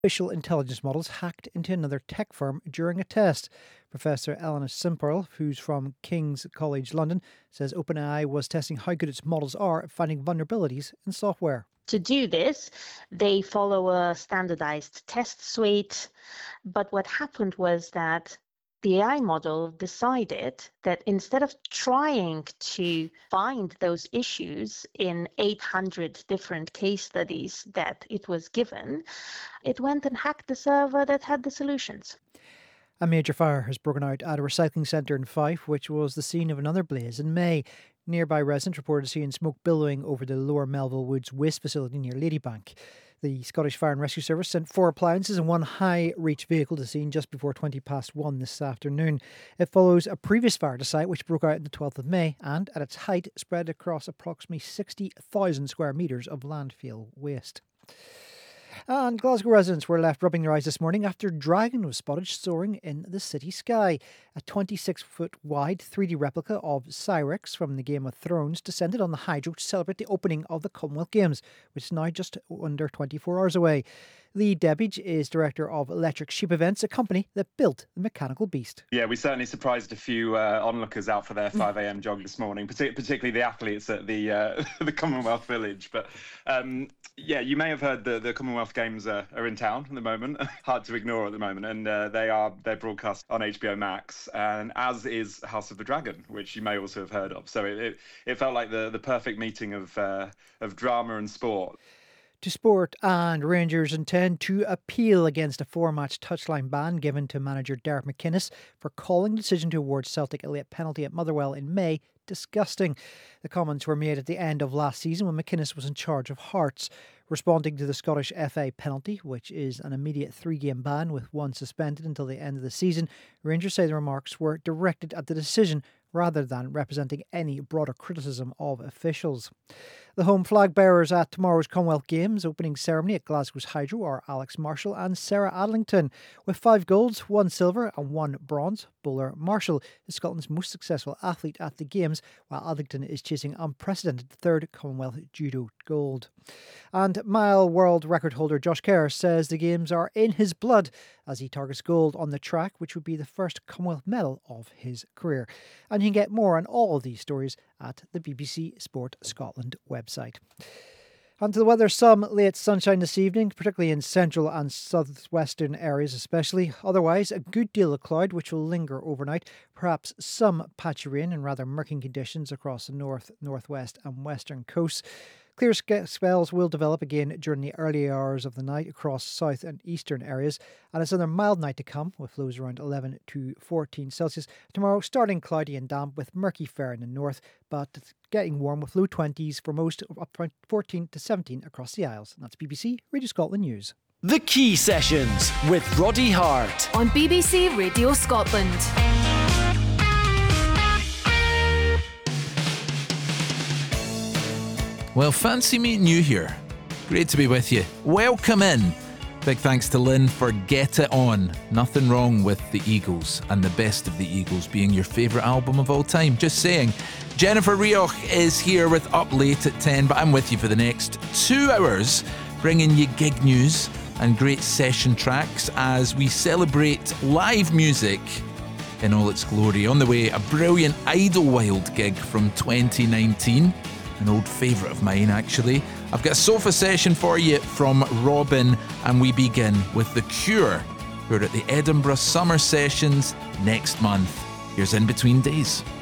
artificial intelligence models hacked into another tech firm during a test. Professor Elena Simperl, who's from King's College London, says OpenAI was testing how good its models are at finding vulnerabilities in software. To do this, they follow a standardized test suite. But what happened was that the AI model decided that instead of trying to find those issues in 800 different case studies that it was given, it went and hacked the server that had the solutions. A major fire has broken out at a recycling centre in Fife, which was the scene of another blaze in May. Nearby residents reported seeing smoke billowing over the Lower Melville Woods waste facility near Ladybank. The Scottish Fire and Rescue Service sent 4 appliances and 1 high-reach vehicle to the scene just before 1 this afternoon. It follows a previous fire to site which broke out on the 12th of May and, at its height, spread across approximately 60,000 square metres of landfill waste. And Glasgow residents were left rubbing their eyes this morning after a dragon was spotted soaring in the city sky. A 26-foot wide 3D replica of Syrinx from the Game of Thrones descended on the Hydro to celebrate the opening of the Commonwealth Games, which is now just under 24 hours away. Lee Debbage is director of Electric Sheep Events, a company that built the mechanical beast. Yeah, we certainly surprised a few onlookers out for their 5 a.m. jog this morning, particularly the athletes at the the Commonwealth Village. But yeah, you may have heard the Commonwealth Games are in town at the moment. Hard to ignore at the moment, and they're broadcast on HBO Max, and as is House of the Dragon, which you may also have heard of. So it felt like the perfect meeting of drama and sport. To sport, and Rangers intend to appeal against a 4-match touchline ban given to manager Derek McInnes for calling the decision to award Celtic a late penalty at Motherwell in May disgusting. The comments were made at the end of last season when McInnes was in charge of Hearts. Responding to the Scottish FA penalty, which is an immediate 3-game ban with 1 suspended until the end of the season, Rangers say the remarks were directed at the decision rather than representing any broader criticism of officials. The home flag bearers at tomorrow's Commonwealth Games opening ceremony at Glasgow's Hydro are Alex Marshall and Sarah Adlington. With 5 golds, 1 silver and 1 bronze, bowler Marshall is Scotland's most successful athlete at the Games, while Adlington is chasing unprecedented 3rd Commonwealth Judo gold. And mile world record holder Josh Kerr says the Games are in his blood as he targets gold on the track, which would be the first Commonwealth medal of his career. And you can get more on all of these stories at the BBC Sport Scotland website. On to the weather, some late sunshine this evening, particularly in central and southwestern areas especially. Otherwise, a good deal of cloud which will linger overnight. Perhaps some patchy rain and rather murky conditions across the north, northwest and western coasts. Clear spells will develop again during the early hours of the night across south and eastern areas, and it's another mild night to come with lows around 11 to 14 Celsius. Tomorrow starting cloudy and damp with murky fair in the north, but getting warm with low 20s for most, up around 14 to 17 across the Isles. And that's BBC Radio Scotland News. The Key Sessions with Roddy Hart on BBC Radio Scotland. Well, fancy meeting you here. Great to be with you. Welcome in. Big thanks to Lynn for Get It On. Nothing wrong with the Eagles and the best of the Eagles being your favourite album of all time. Just saying. Jennifer Rioch is here with Up Late at 10, but I'm with you for the next 2 hours, bringing you gig news and great session tracks as we celebrate live music in all its glory. On the way, a brilliant Idlewild gig from 2019. An old favourite of mine, actually. I've got a sofa session for you from Robin, and we begin with The Cure, who are at the Edinburgh Summer Sessions next month. Here's In Between Days.